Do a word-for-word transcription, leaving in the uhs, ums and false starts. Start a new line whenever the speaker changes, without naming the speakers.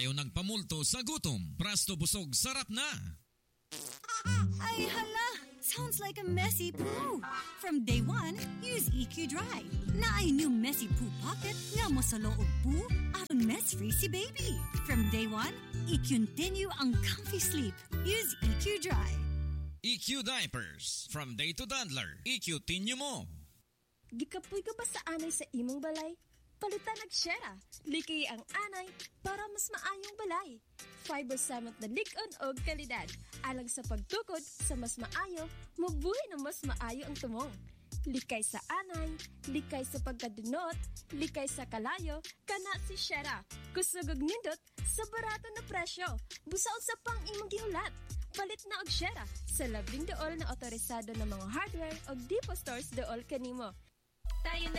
ayaw nagpamulto sa gutom. Prasto busog sarap na.
Ay hala! Sounds like a messy poo. From day one, use E Q Dry. Na ay new messy poo pocket nga mo sa loob poo aron mess-free si baby. From day one, E Q continue ang comfy sleep. Use E Q Dry.
E Q Diapers. From day to toddler. E Q tinyo mo.
Gikapoy ka ba sa anay sa imong balay? Palitan nag-share. Liki ang anay para mas maayong balay. Fiber samot na likon o kalidad. Alang sa pagtukod sa mas maayo, mabuhay na mas maayo ang tumong. Likay sa anay, likay sa pagkadunot, likay sa kalayo, kana si Shera. Kusugog nindot sa barato na presyo. Busaon sa pang imong gihulat. Palit na og Shera sa labing dool na otorisado ng mga hardware o depot stores dool kanimo.
Tayo na